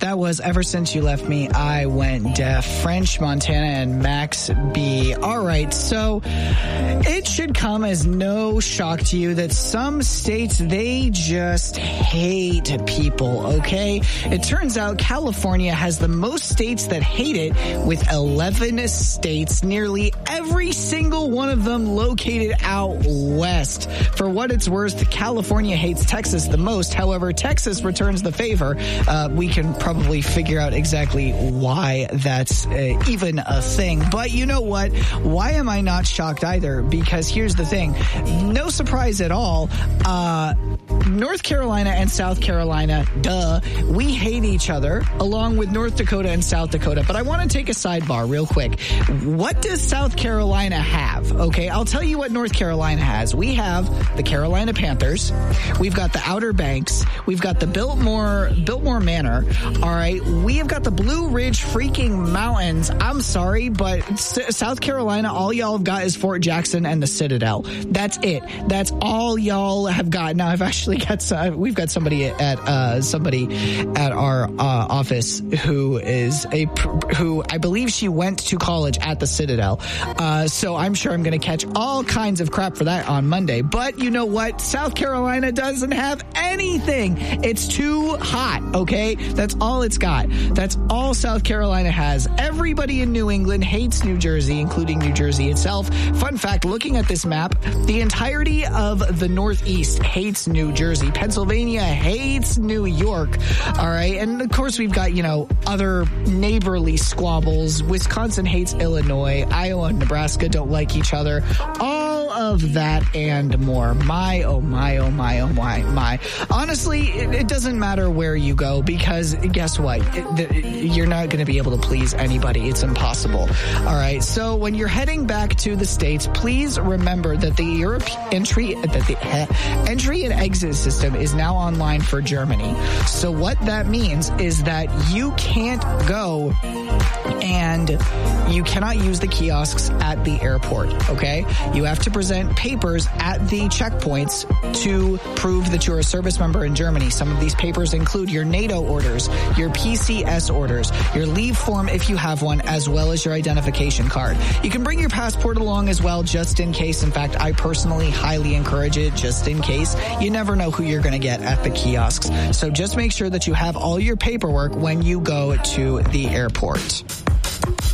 That was Ever Since You Left Me, I Went Deaf. French Montana and Max B. All right, so it should come as no shock to you that some states, they just hate people, okay? It turns out California has the most states that hate it, with 11 states, nearly every single one of them located out west. For what it's worth, California hates Texas the most. However, Texas returns the favor. We can probably figure out exactly why that's even a thing. But you know what? Why am I not shocked either? Because here's the thing. No surprise at all. North Carolina and South Carolina, duh, we hate each other, along with North Dakota and South Dakota. But I want to take a sidebar real quick. What does South Carolina have? Okay, I'll tell you what North Carolina has. We have the Carolina Panthers. We've got the Outer Banks. We've got the Biltmore Manor. All right, we have got the Blue Ridge freaking Mountains. I'm sorry, but South Carolina, all y'all have got is Fort Jackson and the Citadel. That's it. That's all y'all have got. Now, I've actually got we've got somebody at our office who I believe she went to college at the Citadel. So I'm sure I'm going to catch all kinds of crap for that on Monday. But you know what? South Carolina doesn't have anything. It's too hot, okay? That's all it's got. That's all South Carolina has. Everybody in New England hates New Jersey, including New Jersey itself. Fun fact, looking at this map, the entirety of the Northeast hates New Jersey. Pennsylvania hates New York. All right. And of course, we've got, other neighborly squabbles. Wisconsin hates Illinois. Iowa and Nebraska don't like each other. All of that and more. My, oh my, oh my, oh my, my. Honestly, it doesn't matter where you go, because guess what? You're not going to be able to please anybody. It's impossible. All right. So when you're heading back to the States, please remember that the entry and exit system is now online for Germany. So what that means is that you can't go and you cannot use the kiosks at the airport, okay? You have to present papers at the checkpoints to prove that you're a service member in Germany. Some of these papers include your NATO orders, your PCS orders, your leave form if you have one, as well as your identification card. You can bring your passport along as well, just in case. In fact, I personally highly encourage it, just in case. You never know who you're going to get at the kiosks. So just make sure that you have all your paperwork when you go to the airport.